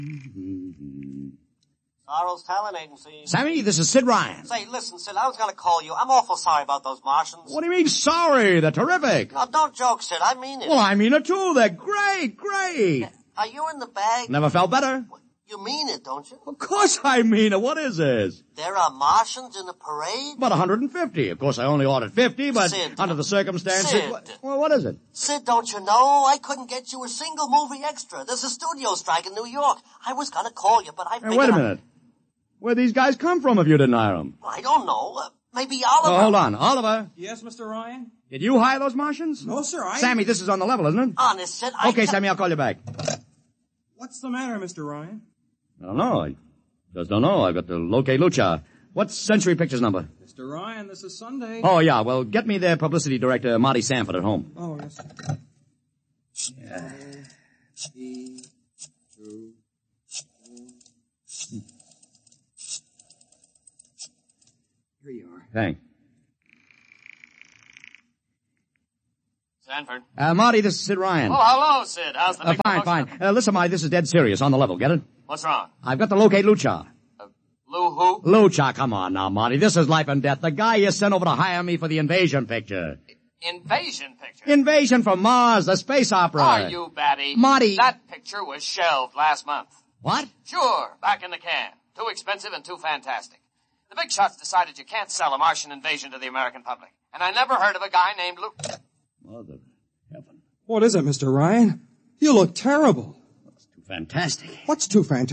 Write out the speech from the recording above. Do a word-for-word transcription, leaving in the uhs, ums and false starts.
Sorrow's Talent Agency. Sammy, this is Sid Ryan. Say, listen, Sid, I was gonna call you. I'm awful sorry about those Martians. What do you mean sorry? They're terrific. No, don't joke, Sid. I mean it. Well, I mean it too. They're great, great. Are you in the bag? Never felt better. You mean it, don't you? Of course I mean it. What is this? There are Martians in the parade? About one hundred fifty. Of course, I only ordered fifty, but Sid. under the circumstances... Sid. Well, what is it? Sid, don't you know? I couldn't get you a single movie extra. There's a studio strike in New York. I was gonna call you, but I figured... Hey, wait a minute. Where'd these guys come from if you didn't hire them? I don't know. Uh, maybe Oliver... Oh, hold on. Oliver. Yes, Mister Ryan? Did you hire those Martians? No, sir, I... Sammy, this is on the level, isn't it? Honest, Sid, I... Okay, Sammy, I'll call you back. What's the matter, Mister Ryan? I don't know. I just don't know. I've got to locate Lucha. What's Century Pictures number? Mister Ryan, this is Sunday. Oh, yeah. Well, get me their publicity director, Marty Sanford, at home. Oh, yes. Yeah. Three, two, Here you are. Thanks. Sanford. Uh, Marty, this is Sid Ryan. Oh, hello, Sid. How's the Uh, big fine, fine. promotion? Uh, listen, Marty, this is dead serious. On the level. Get it? What's wrong? I've got to locate Lucha. Uh, Lou who? Lucha, come on now, Marty. This is life and death. The guy you sent over to hire me for the invasion picture. Invasion picture. Invasion from Mars, the space opera. Are you batty? Marty. That picture was shelved last month. What? Sure, back in the can. Too expensive and too fantastic. The big shots decided you can't sell a Martian invasion to the American public. And I never heard of a guy named Lou... Mother heaven. What is it, Mister Ryan? You look terrible. That's too fantastic. What's too fantastic?